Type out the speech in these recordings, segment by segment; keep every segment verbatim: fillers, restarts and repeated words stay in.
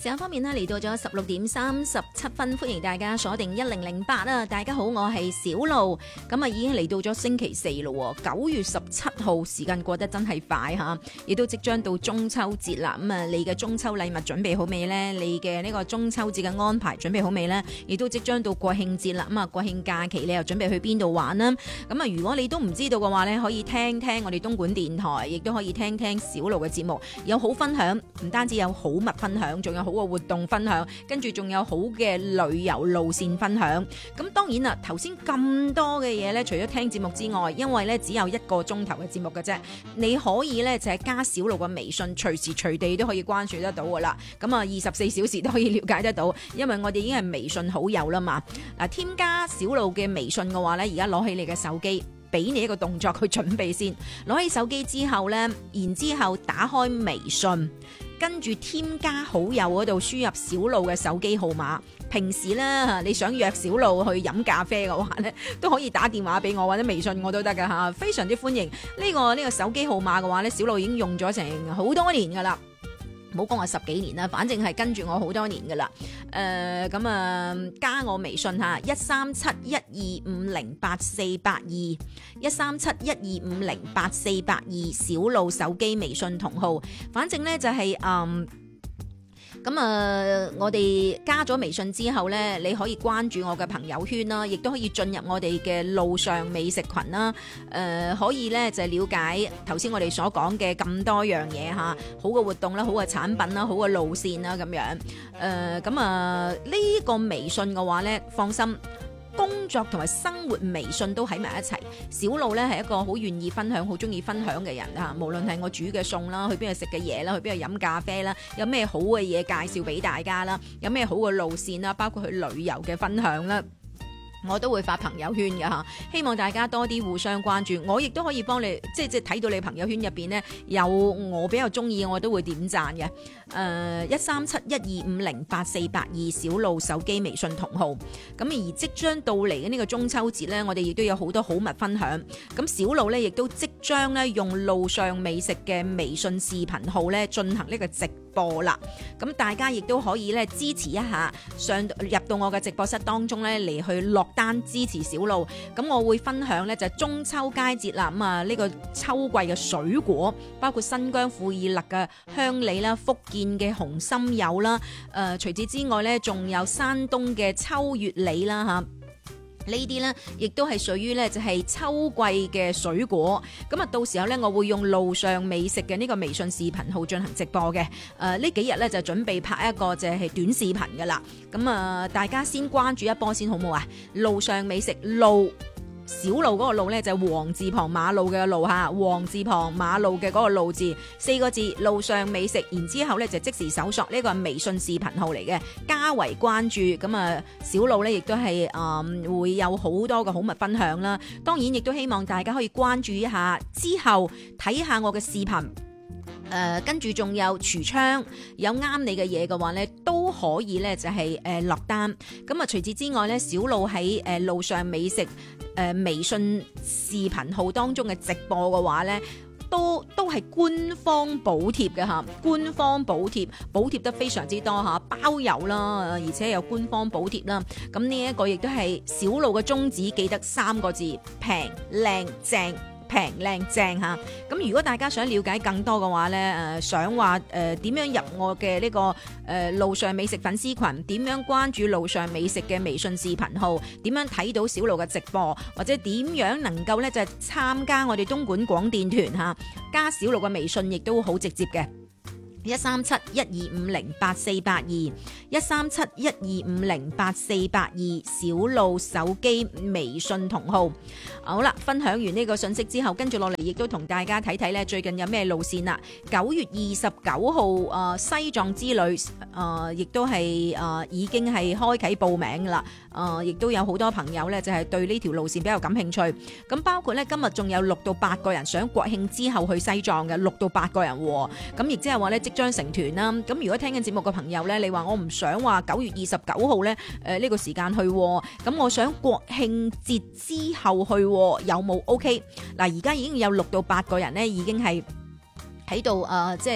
時間方面呢，嚟到咗十六點三十七分，歡迎大家鎖定一零零八啦。大家好，我係小路，咁啊已經嚟到咗星期四咯，九月十七號，時間過得真係快吓，亦都即將到中秋節啦。咁啊，你嘅中秋禮物準備好未呢？你嘅呢個中秋節嘅安排準備好未呢？亦都即將到國慶節啦。咁啊，國慶假期你又準備去邊度玩呢？咁啊，如果你都唔知道嘅話呢，可以聽聽我哋東莞電台，亦都可以聽聽小路嘅節目，有好分享，唔單止有好物分享，仲有好嘅活動分享，跟住仲有好嘅旅遊路線分享。咁當然啦，頭先咁多嘅嘢咧，除咗聽節目之外，因為咧只有一個鐘頭嘅節目嘅啫，你可以咧就係加小路嘅微信，隨時隨地都可以關注得到噶啦。咁啊，二十四小時都可以了解得到，因為我哋已經係微信好友啦嘛。嗱，添加小路嘅微信嘅話咧，而家攞起你嘅手機，俾你一個動作去準備先。攞起手機之後咧，然之後打開微信。跟住添加好友嗰度輸入小路嘅手機號碼，平時咧你想約小路去飲咖啡嘅話咧，都可以打電話俾我或者微信我都得噶吓，非常之歡迎。呢個呢個手機號碼嘅話咧，小路已經用咗成好多年噶啦。唔好講話十幾年啦，反正係跟住我好多年噶啦。誒咁啊，加我微信嚇，一三七一二五零八四八二，一三七一二五零八四八二，小路手機微信同號。反正咧就係、是、嗯。咁啊，我哋加咗微信之後呢，你可以關注我嘅朋友圈啦，亦都可以進入我哋嘅路上美食群啦。誒、呃，可以呢，就係了解頭先我哋所講嘅咁多樣嘢吓，好嘅活動啦，好嘅產品啦，好嘅路線啦，咁樣。誒、呃，咁啊，呢、這個微信嘅話呢，放心。工作同埋生活微信都喺埋一齊。小路咧係一個好願意分享、好中意分享嘅人嚇。無論係我煮嘅餸啦，去邊度食嘅嘢啦，去邊度飲咖啡啦，有咩好嘅嘢介紹俾大家啦，有咩好嘅路線啦，包括去旅遊嘅分享啦，我都會發朋友圈嘅嚇，希望大家多啲互相關注。我亦都可以幫你，即係即係睇到你朋友圈入邊呢，有我比較中意，我都會點讚嘅。誒，一三七一二五零八四八二，小路手機微信同號。咁而即將到嚟嘅呢個中秋節呢，我哋亦都有好多好物分享。咁小路呢，亦都即將呢用路上美食嘅微信視頻號呢進行呢個直播啦。咁大家亦都可以呢支持一下，上入到我嘅直播室當中呢嚟去落單支持小路。咁我會分享呢就係中秋佳節啦。咁啊呢個秋季嘅水果，包括新疆庫爾勒嘅香梨啦、福建嘅紅心柚啦。誒、呃，除此之外呢，仲有山東嘅秋月梨啦嚇。呢啲呢亦都係屬於呢就係秋季嘅水果。咁啊，到時候呢，我會用路上美食嘅呢個微信視頻號進行直播嘅。誒、呃，呢幾日呢，就準備拍一個就係短視頻噶啦。咁啊，大家先關注一波先好冇啊？路上美食路。小路嗰個路呢，就係黃字旁馬路嘅路嚇，黃字旁馬路嘅嗰個路字四個字，路上美食。然之後呢，就即時搜索呢個係微信視頻號嚟嘅，加為關注。咁啊，小路呢，亦都係誒會有好多嘅好物分享啦。當然亦都希望大家可以關注一下，之後睇下我嘅視頻。誒、呃，跟住仲有櫥窗，有啱你嘅嘢嘅話咧，都可以咧就係誒落單。咁啊，除此之外咧，小路喺誒、呃、路上美食誒、呃、微信視頻號當中嘅直播嘅話咧，都都係官方補貼嘅吓，官方補貼補貼得非常之多吓，包郵啦，而且有官方補貼啦。咁呢一個亦都係小路嘅宗旨，記得三個字：平、靚、正。平靚正嚇，咁如果大家想了解更多嘅話呢，誒、呃、想話誒點樣入我嘅呢、這個誒、呃、路上美食粉絲群，點樣關注路上美食嘅微信視頻號，點樣睇到小路嘅直播，或者點樣能夠呢就係、是、參加我哋東莞廣電團嚇，加小路嘅微信亦都好直接嘅。一三七一二五零八四八二，一三七一二五零八四八二，小路手機微信同號。好啦，分享完呢個信息之後，跟住落嚟亦都同大家睇睇咧，最近有咩路線啦。九月二十九號誒西藏之旅誒，亦、呃、都係誒、呃、已經係開啟報名噶啦。誒、呃，亦都有好多朋友咧，就係、是、對呢條路線比較感興趣。咁包括咧，今日仲有六到八個人想國慶之後去西藏嘅，六到八個人。咁亦即係話咧，即將成團啦。咁如果聽緊節目嘅朋友咧，你話我唔想話九月二十九號咧，誒、呃、呢、這個時間去，咁我想國慶節之後去，有冇 OK？嗱，而家已經有六到八個人咧，已經係喺度誒，即係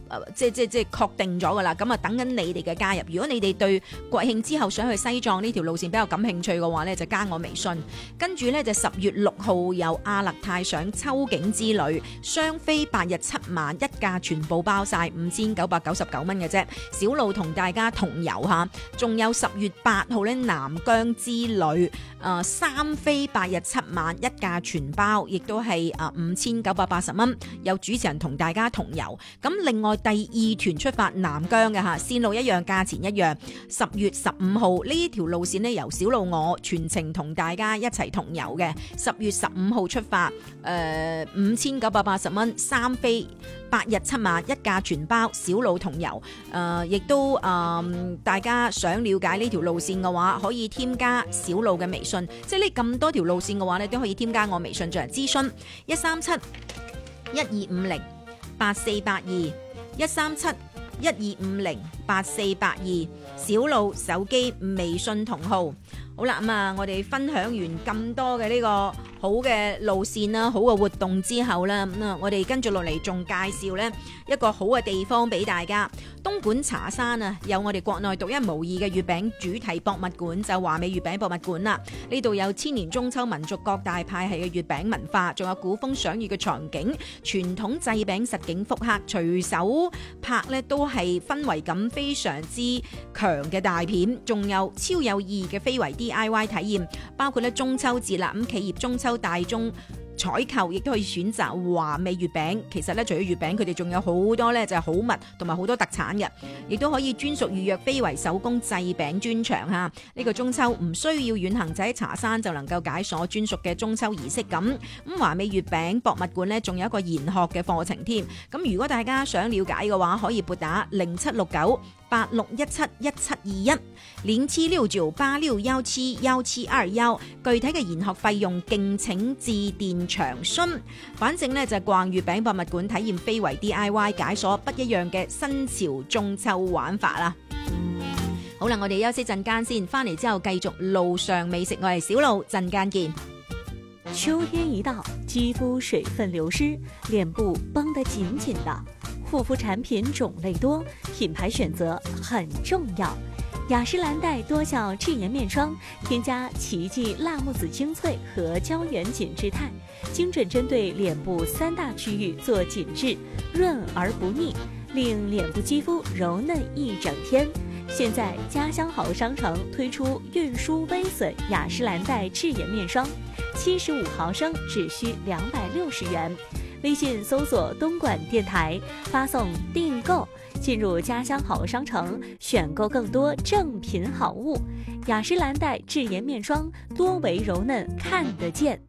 呃、即即即確定咗噶啦，咁啊等緊你哋嘅加入。如果你哋對國慶之後想去西藏呢條路線比較感興趣嘅話呢，就加我微信。跟住呢，就十月六號有阿勒泰上秋景之旅，雙飛八日七晚，一價全部包晒，五千九百九十九蚊嘅啫。小路同大家同遊下，仲有十月八號呢，南疆之旅，誒、呃、三飛八日七晚，一價全包，亦都係誒五千九百八十蚊，有主持人同大家同遊。咁另外第二團出發南疆嘅吓，線路一樣，價錢一樣。十月十五號呢條路線呢，由小路我全程同大家一齊同遊嘅。十月十五號出發，誒五千九百八十蚊，三飛八日七晚，一價全包，小路同遊。誒、呃、亦都誒、呃、大家想了解呢條路線嘅話，可以添加小路嘅微信。即係呢咁多條路線嘅話呢，都可以添加我微信進行諮詢。一三七一二五零八四八二，一三七一二五零八四八二，小路手機微信同號。好啦，咁啊，我哋分享完咁多嘅呢個好嘅路線啦，好嘅活動之後啦，咁啊，我哋跟住落嚟仲介紹呢一個好嘅地方俾大家。東莞茶山啊，有我哋國內獨一無二嘅月餅主題博物館，就華美月餅博物館啦。呢度有千年中秋民族各大派系嘅月餅文化，仲有古風賞月嘅場景，傳統製餅實景復刻，隨手拍呢都係氛圍感非常之強嘅大片，仲有超有意義嘅非遺 D I Y 體驗，包括咧中秋節啦，咁企業中秋大宗採購亦都可以選擇華美月餅。其實咧，除咗月餅，佢哋仲有好多咧就係好物同埋好多特產嘅，亦都可以專屬預約非遺手工製餅專場嚇。呢、這個中秋唔需要遠行，就喺茶山就能夠解鎖專屬嘅中秋儀式感。咁華美月餅博物館呢，仲有一個研學嘅課程添。咁如果大家想了解嘅話，可以撥打零七六九八六一七一七二一，零七六九八六幺七幺七二幺。具體嘅研學費用敬請致電長詢。反正呢，就係逛月餅博物館，體驗非遺 D I Y， 解鎖不一樣嘅新潮中秋玩法啦。好啦，我哋休息陣間先，翻嚟之後繼續路上美食。我係小路，陣間見。 秋天一到，肌膚水分流失，臉部繃得緊緊的，護膚產品種類多，品牌選擇很重要。雅詩蘭黛多效智顏面霜，添加奇蹟辣木籽精粹和膠原緊致肽，精準針對臉部三大區域做緊致，潤而不膩，令臉部肌膚柔嫩一整天。現在家鄉好商城推出運輸微損雅詩蘭黛智顏面霜，七十五毫升只需兩百六十元。微信搜索東莞電台，發送訂購，進入家鄉好商城，選購更多正品好物。雅詩蘭黛智顏面霜，多為柔嫩看得見。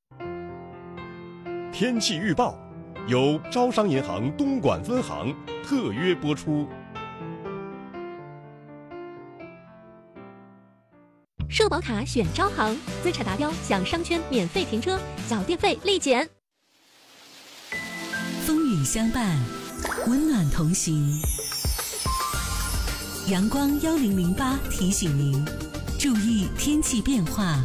天氣預報由招商銀行東莞分行特約播出。 社保卡選招行，資產達標享商圈免費停車，繳電費立減。 風雨相伴，溫暖同行。陽光幺零零八提醒您，注意天氣變化。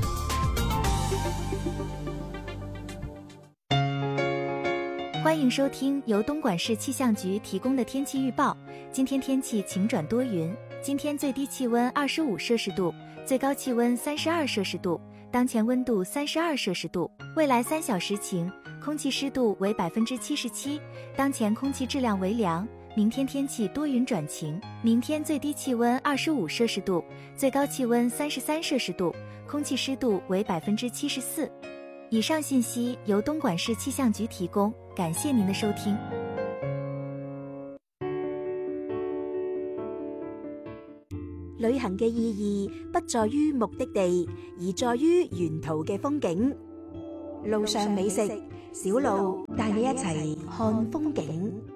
歡迎收聽由東莞市氣象局提供的天氣預報。今天天氣晴轉多雲，今天最低氣溫二十五攝氏度，最高氣溫三十二攝氏度，當前溫度三十二攝氏度。未來三小時晴，空氣濕度為百分之七十七，當前空氣質量為良。明天天氣多雲轉晴，明天最低氣溫二十五攝氏度，最高氣溫三十三攝氏度，空氣濕度為百分之七十四。以上信息由東莞市氣象局提供，感謝您的收聽。 旅行嘅意義不在於目的地，而在於沿途嘅風景。路上美食，小路帶你一齊看風景。